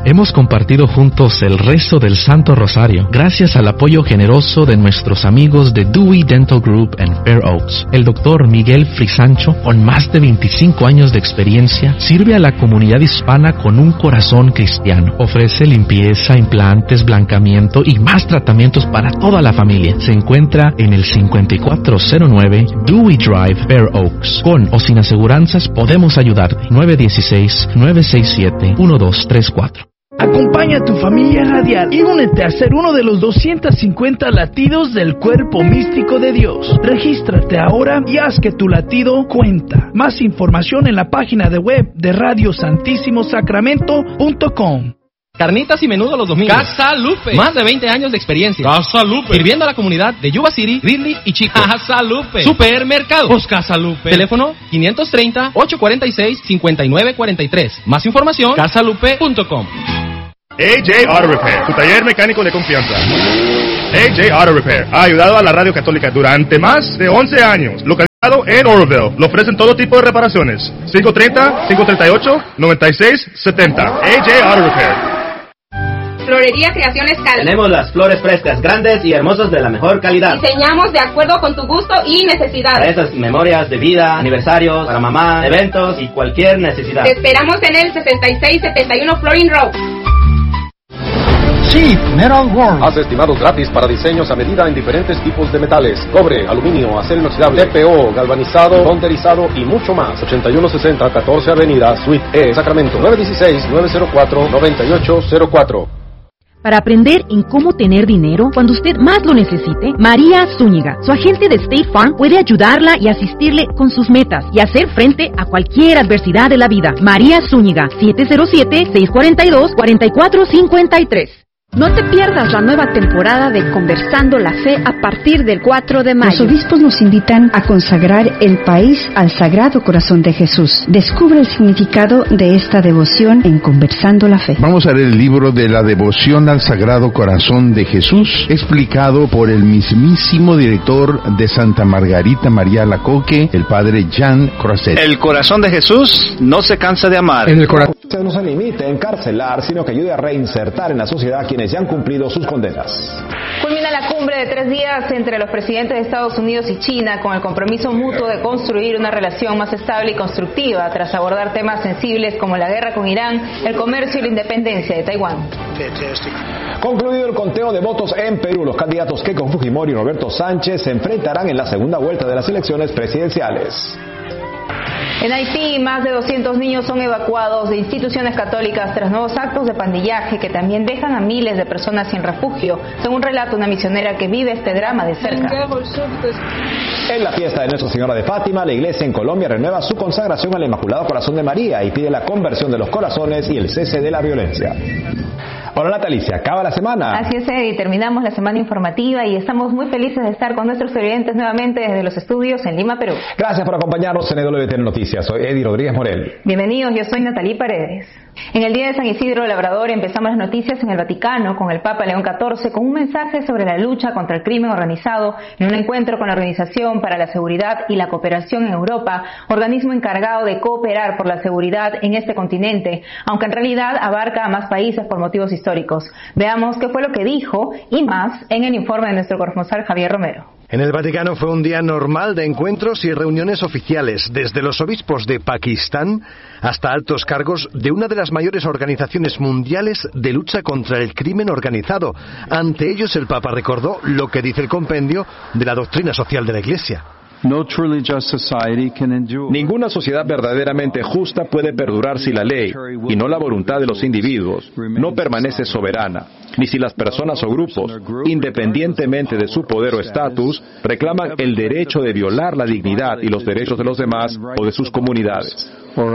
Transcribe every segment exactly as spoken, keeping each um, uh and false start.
Hemos compartido juntos el resto del Santo Rosario, gracias al apoyo generoso de nuestros amigos de Dewey Dental Group en Fair Oaks. El doctor Miguel Frisancho, con más de veinticinco años de experiencia, sirve a la comunidad hispana con un corazón cristiano. Ofrece limpieza, implantes, blancamiento y más tratamientos para toda la familia. Se encuentra en el cincuenta y cuatro cero nueve Dewey Drive, Fair Oaks. Con o sin aseguranzas podemos ayudarte. nueve uno seis, nueve seis siete, uno dos tres cuatro. Acompaña a tu familia radial y únete a ser uno de los doscientos cincuenta latidos del cuerpo místico de Dios. Regístrate ahora y haz que tu latido cuenta. Más información en la página de web de radio santísimo sacramento punto com. Carnitas y menudo los domingos. Casa Lupe. Más de veinte años de experiencia. Casa Lupe. Sirviendo a la comunidad de Yuba City, Ridley y Chico. Casa Lupe. Supermercado. Pues Casa Lupe. Teléfono quinientos treinta, ochocientos cuarenta y seis, cincuenta y nueve cuarenta y tres. Más información, casa lupe punto com. A J Auto Repair, tu taller mecánico de confianza. A J Auto Repair ha ayudado a la radio católica durante más de once años. Localizado en Oroville, le ofrecen todo tipo de reparaciones. cinco treinta, cinco treinta y ocho, noventa y seis setenta. A J Auto Repair. Florería Creaciones Cal. Tenemos las flores frescas, grandes y hermosas de la mejor calidad. Diseñamos de acuerdo con tu gusto y necesidades. Para esas memorias de vida, aniversarios, para mamá, eventos y cualquier necesidad. Te esperamos en el sesenta y seis setenta y uno Florin Road. Cheap Metal World. Haz estimados gratis para diseños a medida en diferentes tipos de metales: cobre, aluminio, acero inoxidable, T P O, galvanizado, bonderizado y mucho más. ochenta y uno sesenta, catorce Avenida, Suite E, Sacramento. nueve uno seis, nueve cero cuatro, nueve ocho cero cuatro. Para aprender en cómo tener dinero cuando usted más lo necesite, María Zúñiga, su agente de State Farm, puede ayudarla y asistirle con sus metas y hacer frente a cualquier adversidad de la vida. María Zúñiga, siete cero siete, seis cuatro dos, cuatro cuatro cinco tres. No te pierdas la nueva temporada de Conversando la Fe a partir del cuatro de mayo. Los obispos nos invitan a consagrar el país al Sagrado Corazón de Jesús. Descubre el significado de esta devoción en Conversando la Fe. Vamos a leer el libro de la devoción al Sagrado Corazón de Jesús, explicado por el mismísimo director de Santa Margarita María Alacoque, el padre Jean Crozet. El corazón de Jesús no se cansa de amar. En el corazón no se limita a encarcelar, sino que ayude a reinsertar en la sociedad quienes ya han cumplido sus condenas. Culmina la cumbre de tres días entre los presidentes de Estados Unidos y China con el compromiso mutuo de construir una relación más estable y constructiva tras abordar temas sensibles como la guerra con Irán, el comercio y la independencia de Taiwán. Concluido el conteo de votos en Perú, los candidatos Keiko Fujimori y Roberto Sánchez se enfrentarán en la segunda vuelta de las elecciones presidenciales. En Haití, más de doscientos niños son evacuados de instituciones católicas tras nuevos actos de pandillaje que también dejan a miles de personas sin refugio, según relata una misionera que vive este drama de cerca. En la fiesta de Nuestra Señora de Fátima, la Iglesia en Colombia renueva su consagración al Inmaculado Corazón de María y pide la conversión de los corazones y el cese de la violencia. Hola Natalicia, acaba la semana. Así es, Eddie, terminamos la semana informativa y estamos muy felices de estar con nuestros televidentes nuevamente desde los estudios en Lima, Perú. Gracias por acompañarnos en E W T N Noticias. Soy Eddie Rodríguez Morel. Bienvenidos, yo soy Natalí Paredes. En el Día de San Isidro Labrador empezamos las noticias en el Vaticano con el Papa León catorce con un mensaje sobre la lucha contra el crimen organizado en un encuentro con la Organización para la Seguridad y la Cooperación en Europa, organismo encargado de cooperar por la seguridad en este continente, aunque en realidad abarca a más países por motivos históricos. Veamos qué fue lo que dijo y más en el informe de nuestro corresponsal Javier Romero. En el Vaticano fue un día normal de encuentros y reuniones oficiales, desde los obispos de Pakistán hasta altos cargos de una de las mayores organizaciones mundiales de lucha contra el crimen organizado. Ante ellos el Papa recordó lo que dice el compendio de la doctrina social de la Iglesia. Ninguna sociedad verdaderamente justa puede perdurar si la ley, y no la voluntad de los individuos, no permanece soberana, ni si las personas o grupos, independientemente de su poder o estatus, reclaman el derecho de violar la dignidad y los derechos de los demás o de sus comunidades.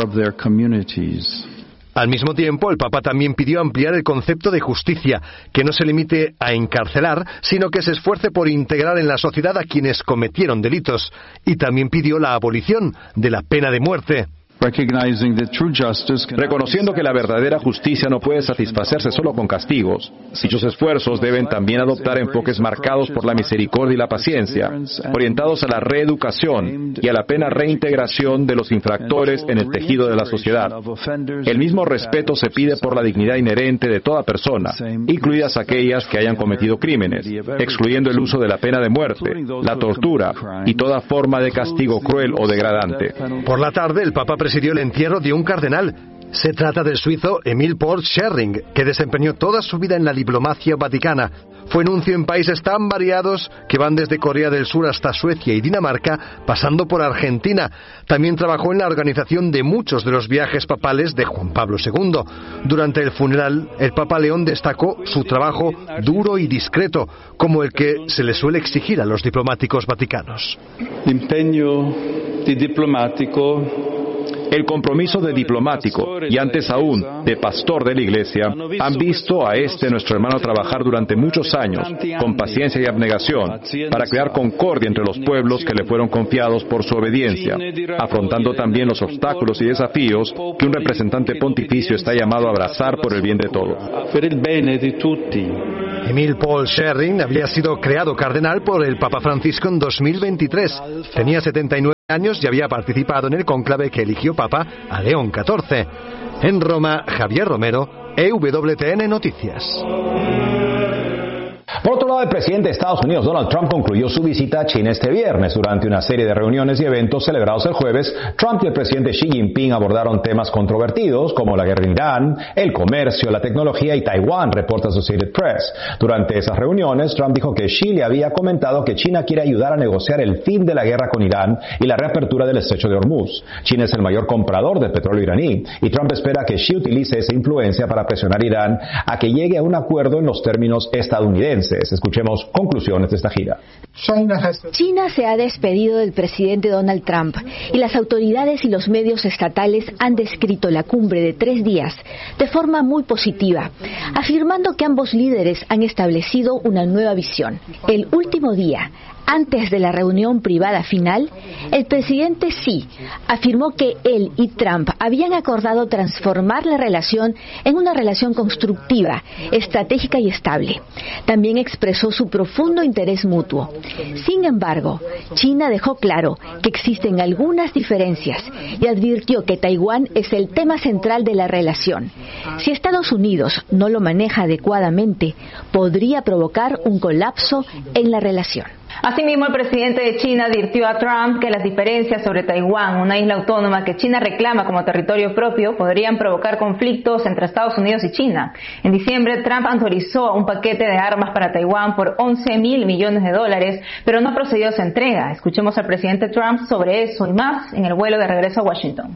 Al mismo tiempo, el Papa también pidió ampliar el concepto de justicia, que no se limite a encarcelar, sino que se esfuerce por integrar en la sociedad a quienes cometieron delitos, y también pidió la abolición de la pena de muerte. reconociendo que la verdadera justicia no puede satisfacerse solo con castigos. Dichos esfuerzos deben también adoptar enfoques marcados por la misericordia y la paciencia, orientados a la reeducación y a la plena reintegración de los infractores en el tejido de la sociedad. El mismo respeto se pide por la dignidad inherente de toda persona, incluidas aquellas que hayan cometido crímenes, excluyendo el uso de la pena de muerte, la tortura y toda forma de castigo cruel o degradante. Por la tarde, el Papa presidió el entierro de un cardenal. Se trata del suizo Emil Paul Scherring, que desempeñó toda su vida en la diplomacia vaticana. Fue nuncio en países tan variados que van desde Corea del Sur hasta Suecia y Dinamarca, pasando por Argentina. También trabajó en la organización de muchos de los viajes papales de Juan Pablo segundo. Durante el funeral, el Papa León destacó su trabajo duro y discreto, como el que se le suele exigir a los diplomáticos vaticanos. L'impeño di diplomatico, el compromiso de diplomático y antes aún de pastor de la Iglesia han visto a este nuestro hermano trabajar durante muchos años con paciencia y abnegación para crear concordia entre los pueblos que le fueron confiados por su obediencia, afrontando también los obstáculos y desafíos que un representante pontificio está llamado a abrazar por el bien de todos. Emil Paul Scherring había sido creado cardenal por el Papa Francisco en dos mil veintitrés. Tenía setenta y nueve años y había participado en el cónclave que eligió Papa a León catorce. En Roma, Javier Romero, E W T N Noticias. Por otro lado, el presidente de Estados Unidos, Donald Trump, concluyó su visita a China este viernes. Durante una serie de reuniones y eventos celebrados el jueves, Trump y el presidente Xi Jinping abordaron temas controvertidos como la guerra en Irán, el comercio, la tecnología y Taiwán, reporta Associated Press. Durante esas reuniones, Trump dijo que Xi le había comentado que China quiere ayudar a negociar el fin de la guerra con Irán y la reapertura del estrecho de Hormuz. China es el mayor comprador de petróleo iraní y Trump espera que Xi utilice esa influencia para presionar a Irán a que llegue a un acuerdo en los términos estadounidenses. Escuchemos conclusiones de esta gira. China se ha despedido del presidente Donald Trump y las autoridades y los medios estatales han descrito la cumbre de tres días de forma muy positiva, afirmando que ambos líderes han establecido una nueva visión. El último día, antes de la reunión privada final, el presidente Xi afirmó que él y Trump habían acordado transformar la relación en una relación constructiva, estratégica y estable. También expresó su profundo interés mutuo. Sin embargo, China dejó claro que existen algunas diferencias y advirtió que Taiwán es el tema central de la relación. Si Estados Unidos no lo maneja adecuadamente, podría provocar un colapso en la relación. Asimismo, el presidente de China advirtió a Trump que las diferencias sobre Taiwán, una isla autónoma que China reclama como territorio propio, podrían provocar conflictos entre Estados Unidos y China. En diciembre, Trump autorizó un paquete de armas para Taiwán por once mil millones de dólares, pero no procedió a su entrega. Escuchemos al presidente Trump sobre eso y más en el vuelo de regreso a Washington.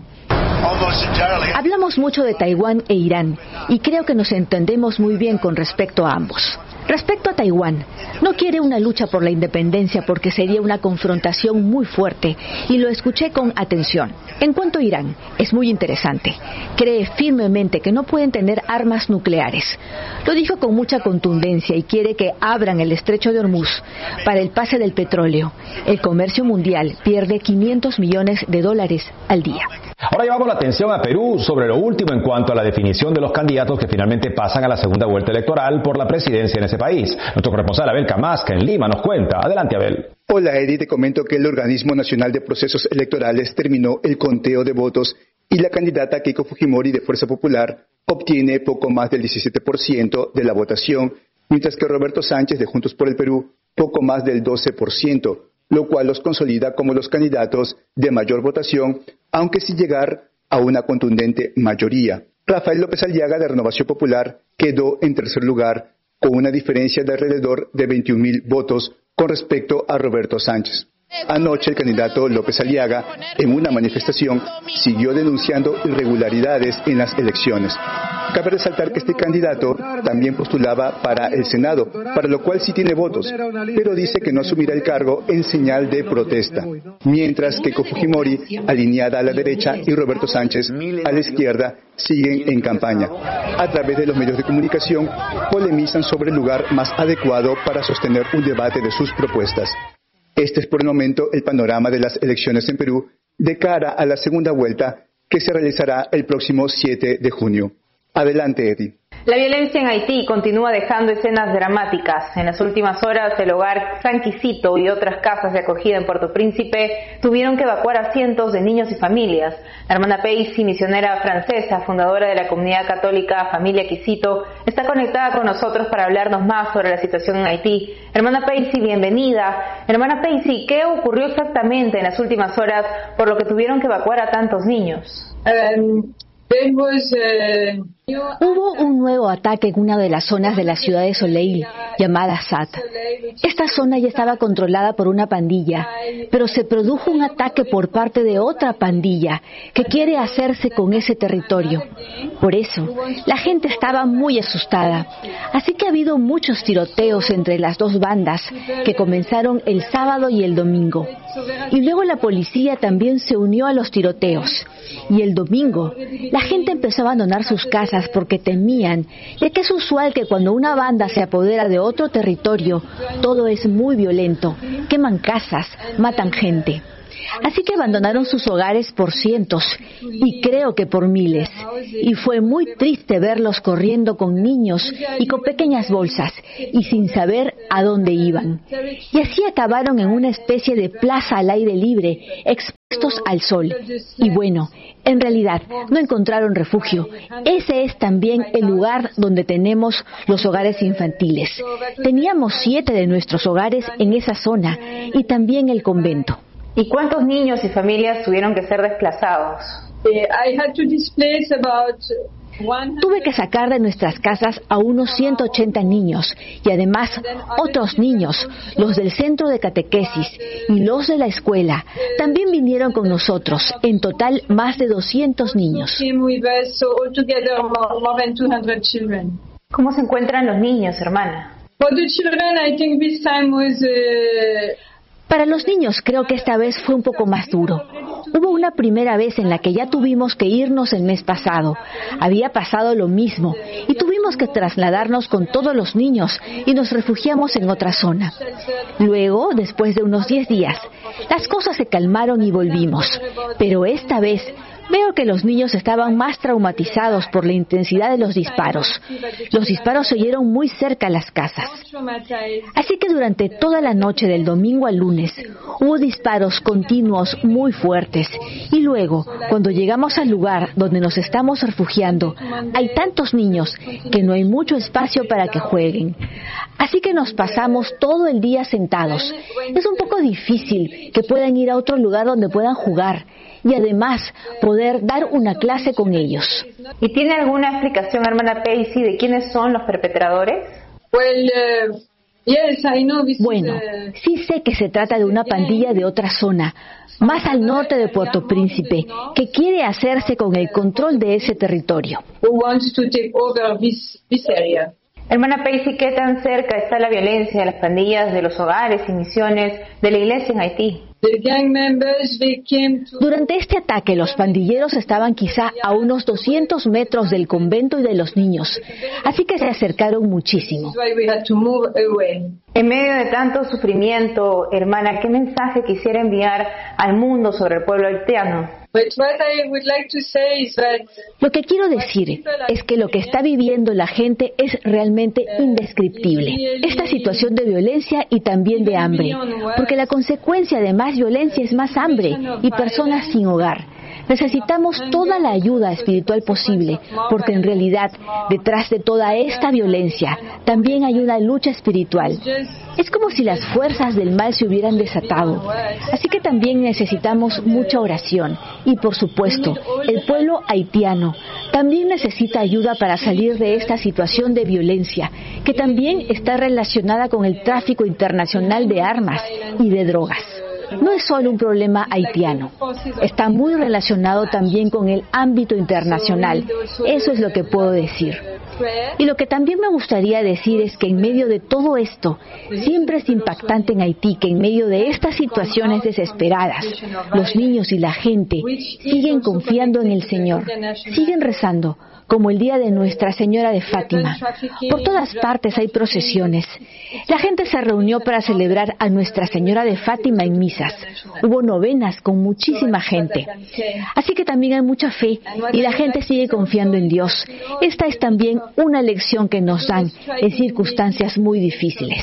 Hablamos mucho de Taiwán e Irán y creo que nos entendemos muy bien con respecto a ambos. Respecto a Taiwán, no quiere una lucha por la independencia porque sería una confrontación muy fuerte y lo escuché con atención. En cuanto a Irán, es muy interesante. Cree firmemente que no pueden tener armas nucleares. Lo dijo con mucha contundencia y quiere que abran el estrecho de Hormuz para el pase del petróleo. El comercio mundial pierde quinientos millones de dólares al día. Ahora llevamos la atención a Perú sobre lo último en cuanto a la definición de los candidatos que finalmente pasan a la segunda vuelta electoral por la presidencia en ese país. Nuestro corresponsal Abel Camasca en Lima nos cuenta. Adelante, Abel. Hola, Eddie. Te comento que el Organismo Nacional de Procesos Electorales terminó el conteo de votos y la candidata Keiko Fujimori de Fuerza Popular obtiene poco más del diecisiete por ciento de la votación, mientras que Roberto Sánchez de Juntos por el Perú poco más del doce por ciento, lo cual los consolida como los candidatos de mayor votación, aunque sin llegar a una contundente mayoría. Rafael López Aliaga de Renovación Popular quedó en tercer lugar con una diferencia de alrededor de veintiún mil votos con respecto a Roberto Sánchez. Anoche el candidato López Aliaga, en una manifestación, siguió denunciando irregularidades en las elecciones. Cabe resaltar que este candidato también postulaba para el Senado, para lo cual sí tiene votos, pero dice que no asumirá el cargo en señal de protesta, mientras que Keiko Fujimori, alineada a la derecha, y Roberto Sánchez, a la izquierda, siguen en campaña. A través de los medios de comunicación, polemizan sobre el lugar más adecuado para sostener un debate de sus propuestas. Este es por el momento el panorama de las elecciones en Perú de cara a la segunda vuelta que se realizará el próximo siete de junio. Adelante, Eddie. La violencia en Haití continúa dejando escenas dramáticas. En las últimas horas, el hogar San Quisito y otras casas de acogida en Puerto Príncipe tuvieron que evacuar a cientos de niños y familias. La hermana Paisy, misionera francesa, fundadora de la comunidad católica Familia Quisito, está conectada con nosotros para hablarnos más sobre la situación en Haití. Hermana Paisy, bienvenida. Hermana Paisy, ¿qué ocurrió exactamente en las últimas horas por lo que tuvieron que evacuar a tantos niños? Um... Hubo un nuevo ataque en una de las zonas de la ciudad de Soleil, llamada Sat. Esta zona ya estaba controlada por una pandilla, pero se produjo un ataque por parte de otra pandilla que quiere hacerse con ese territorio. Por eso, la gente estaba muy asustada. Así que ha habido muchos tiroteos entre las dos bandas que comenzaron el sábado y el domingo. Y luego la policía también se unió a los tiroteos. Y el domingo, la gente empezó a abandonar sus casas porque temían, ya que es usual que cuando una banda se apodera de otro territorio, todo es muy violento, queman casas, matan gente. Así que abandonaron sus hogares por cientos, y creo que por miles. Y fue muy triste verlos corriendo con niños y con pequeñas bolsas, y sin saber a dónde iban. Y así acabaron en una especie de plaza al aire libre, expuestos al sol. Y bueno, en realidad no encontraron refugio. Ese es también el lugar donde tenemos los hogares infantiles. Teníamos siete de nuestros hogares en esa zona, y también el convento. ¿Y cuántos niños y familias tuvieron que ser desplazados? Tuve que sacar de nuestras casas a unos ciento ochenta niños y además otros niños, los del centro de catequesis y los de la escuela, también vinieron con nosotros. En total, más de doscientos niños. ¿Cómo se encuentran los niños, hermana? Para los niños creo que esta vez fue un poco más duro. Hubo una primera vez en la que ya tuvimos que irnos el mes pasado. Había pasado lo mismo y tuvimos que trasladarnos con todos los niños y nos refugiamos en otra zona. Luego, después de unos diez días, las cosas se calmaron y volvimos. Pero esta vez veo que los niños estaban más traumatizados por la intensidad de los disparos. Los disparos se oyeron muy cerca a las casas. Así que durante toda la noche del domingo al lunes hubo disparos continuos muy fuertes. Y luego, cuando llegamos al lugar donde nos estamos refugiando, hay tantos niños que no hay mucho espacio para que jueguen. Así que nos pasamos todo el día sentados. Es un poco difícil que puedan ir a otro lugar donde puedan jugar y además poder dar una clase con ellos. ¿Y tiene alguna explicación, hermana Paisy, de quiénes son los perpetradores? Bueno, sí sé que se trata de una pandilla de otra zona, más al norte de Puerto Príncipe, que quiere hacerse con el control de ese territorio. Hermana Paisy, ¿qué tan cerca está la violencia de las pandillas, de los hogares y misiones de la iglesia en Haití? Durante este ataque, los pandilleros estaban quizá a unos doscientos metros del convento y de los niños, así que se acercaron muchísimo. En medio de tanto sufrimiento, hermana, ¿qué mensaje quisiera enviar al mundo sobre el pueblo haitiano? Lo que quiero decir es que lo que está viviendo la gente es realmente indescriptible. Esta situación de violencia y también de hambre, porque la consecuencia de más violencia es más hambre y personas sin hogar. Necesitamos toda la ayuda espiritual posible, porque en realidad, detrás de toda esta violencia, también hay una lucha espiritual. Es como si las fuerzas del mal se hubieran desatado. Así que también necesitamos mucha oración. Y por supuesto, el pueblo haitiano también necesita ayuda para salir de esta situación de violencia, que también está relacionada con el tráfico internacional de armas y de drogas. No es solo un problema haitiano, está muy relacionado también con el ámbito internacional. Eso es lo que puedo decir. Y lo que también me gustaría decir es que en medio de todo esto, siempre es impactante en Haití que en medio de estas situaciones desesperadas, los niños y la gente siguen confiando en el Señor, siguen rezando, como el día de Nuestra Señora de Fátima. Por todas partes hay procesiones. La gente se reunió para celebrar a Nuestra Señora de Fátima en misas. Hubo novenas con muchísima gente. Así que también hay mucha fe y la gente sigue confiando en Dios. Esta es también una lección que nos dan en circunstancias muy difíciles.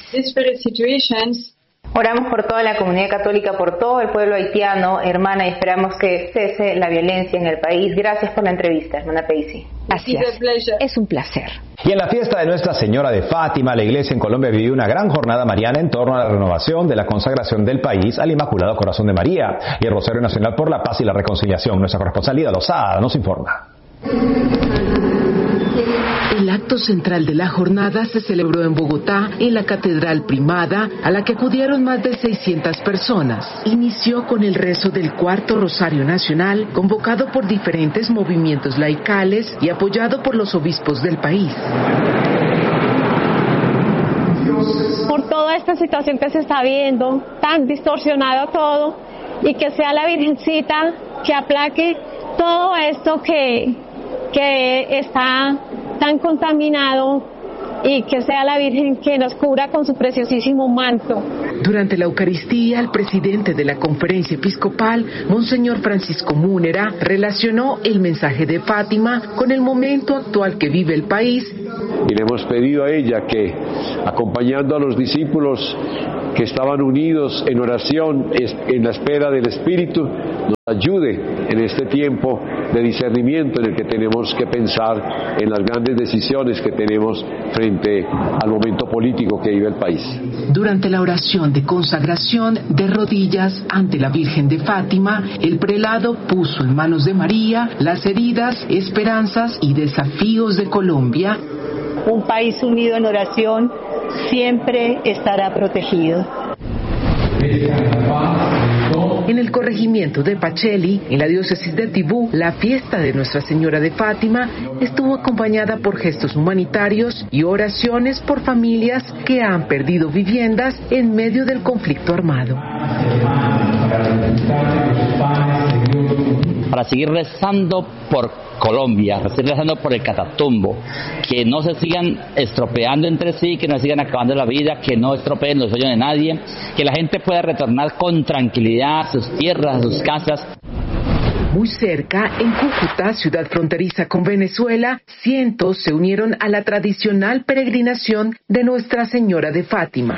Oramos por toda la comunidad católica, por todo el pueblo haitiano, hermana, y esperamos que cese la violencia en el país. Gracias por la entrevista, hermana Paisy. Gracias. Es un placer. Y en la fiesta de Nuestra Señora de Fátima, la Iglesia en Colombia vivió una gran jornada mariana en torno a la renovación de la consagración del país al Inmaculado Corazón de María y el Rosario Nacional por la Paz y la Reconciliación. Nuestra corresponsal Lida Lozada nos informa. El acto central de la jornada se celebró en Bogotá, en la Catedral Primada, a la que acudieron más de seiscientas personas. Inició con el rezo del Cuarto Rosario Nacional, convocado por diferentes movimientos laicales y apoyado por los obispos del país. Por toda esta situación que se está viendo, tan distorsionado todo, y que sea la Virgencita que aplaque todo esto que, que está tan contaminado, y que sea la Virgen que nos cubra con su preciosísimo manto. Durante la Eucaristía, el presidente de la Conferencia Episcopal, Monseñor Francisco Múnera, relacionó el mensaje de Fátima con el momento actual que vive el país. Y le hemos pedido a ella que, acompañando a los discípulos que estaban unidos en oración, en la espera del Espíritu, nos ayude en este tiempo de discernimiento en el que tenemos que pensar en las grandes decisiones que tenemos frente al momento político que vive el país. Durante la oración de consagración de rodillas ante la Virgen de Fátima, el prelado puso en manos de María las heridas, esperanzas y desafíos de Colombia. Un país unido en oración siempre estará protegido. En el corregimiento de Pacheli, en la diócesis de Tibú, la fiesta de Nuestra Señora de Fátima estuvo acompañada por gestos humanitarios y oraciones por familias que han perdido viviendas en medio del conflicto armado. Para seguir rezando por Colombia, para seguir rezando por el Catatumbo, que no se sigan estropeando entre sí, que no sigan acabando la vida, que no estropeen los sueños de nadie, que la gente pueda retornar con tranquilidad a sus tierras, a sus casas. Muy cerca, en Cúcuta, ciudad fronteriza con Venezuela, cientos se unieron a la tradicional peregrinación de Nuestra Señora de Fátima.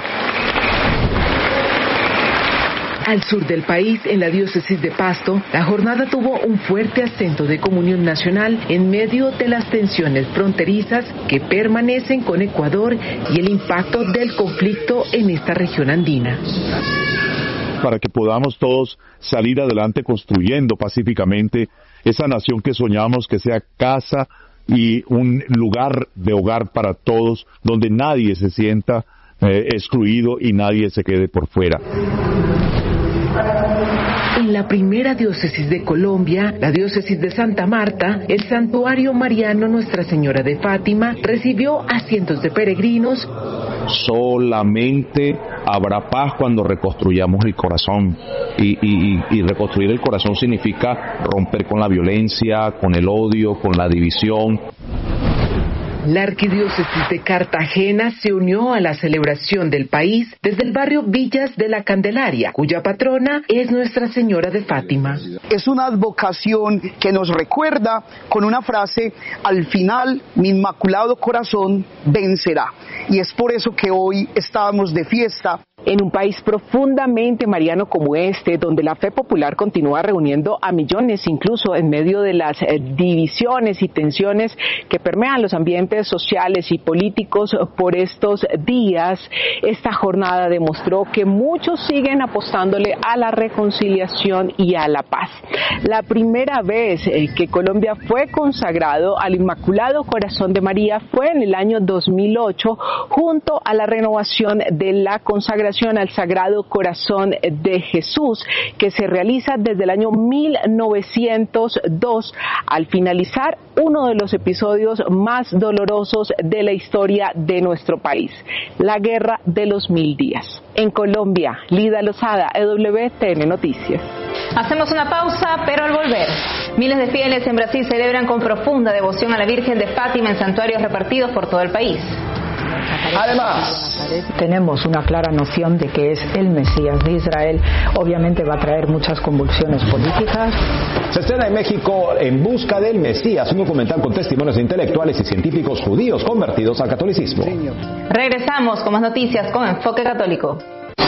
Al sur del país, en la diócesis de Pasto, la jornada tuvo un fuerte acento de comunión nacional en medio de las tensiones fronterizas que permanecen con Ecuador y el impacto del conflicto en esta región andina. Para que podamos todos salir adelante construyendo pacíficamente esa nación que soñamos que sea casa y un lugar de hogar para todos, donde nadie se sienta eh, excluido y nadie se quede por fuera. En la primera diócesis de Colombia, la diócesis de Santa Marta, el santuario mariano Nuestra Señora de Fátima recibió a cientos de peregrinos. Solamente habrá paz cuando reconstruyamos el corazón. Y, y, y reconstruir el corazón significa romper con la violencia, con el odio, con la división. La arquidiócesis de Cartagena se unió a la celebración del país desde el barrio Villas de la Candelaria, cuya patrona es Nuestra Señora de Fátima. Es una advocación que nos recuerda con una frase: al final mi inmaculado corazón vencerá. Y es por eso que hoy estábamos de fiesta. En un país profundamente mariano como este, donde la fe popular continúa reuniendo a millones, incluso en medio de las eh, divisiones y tensiones que permean los ambientes sociales y políticos por estos días, esta jornada demostró que muchos siguen apostándole a la reconciliación y a la paz. La primera vez eh, que Colombia fue consagrado al Inmaculado Corazón de María fue en el año dos mil ocho, junto a la renovación de la consagración al Sagrado Corazón de Jesús, que se realiza desde el año mil novecientos dos, al finalizar uno de los episodios más dolorosos de la historia de nuestro país, la Guerra de los Mil Días. En Colombia, Lida Lozada, E W T N Noticias. Hacemos una pausa, pero al volver. Miles de fieles en Brasil celebran con profunda devoción a la Virgen de Fátima en santuarios repartidos por todo el país. Además, tenemos una clara noción de que es el Mesías de Israel. Obviamente va a traer muchas convulsiones políticas. Se estrena en México En busca del Mesías, un documental con testimonios de intelectuales y científicos judíos convertidos al catolicismo. Regresamos con más noticias con Enfoque Católico.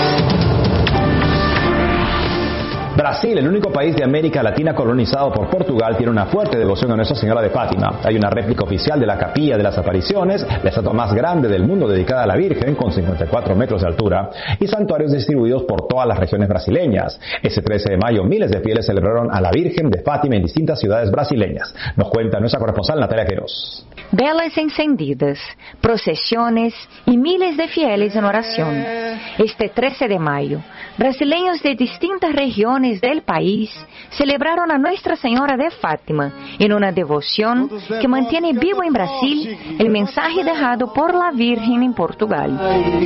Brasil, el único país de América Latina colonizado por Portugal, tiene una fuerte devoción a Nuestra Señora de Fátima. Hay una réplica oficial de la Capilla de las Apariciones, la estatua más grande del mundo dedicada a la Virgen, con cincuenta y cuatro metros de altura, y santuarios distribuidos por todas las regiones brasileñas. Ese trece de mayo, miles de fieles celebraron a la Virgen de Fátima en distintas ciudades brasileñas. Nos cuenta nuestra corresponsal Natalia Queiroz. Velas encendidas, procesiones y miles de fieles en oración. Este trece de mayo, brasileños de distintas regiones del país celebraron a Nuestra Señora de Fátima en una devoción que mantiene vivo en Brasil el mensaje dejado por la Virgen en Portugal.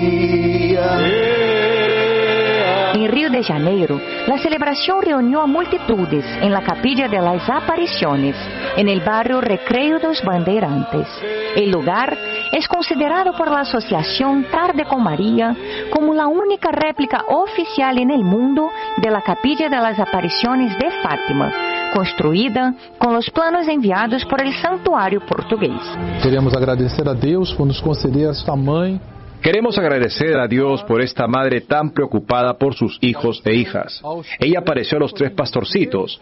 En Río de Janeiro, la celebración reunió a multitudes en la Capilla de las Apariciones, en el barrio Recreio dos Bandeirantes. El lugar es considerado por la Asociación Tarde con María como la única réplica oficial en el mundo de la Capilla de las Apariciones de Fátima, construída con los planos enviados por el santuario portugués. Queremos agradecer a Deus por nos conceder esta mãe. Queremos agradecer a Dios por esta madre tan preocupada por sus hijos e hijas. Ella apareció a los tres pastorcitos,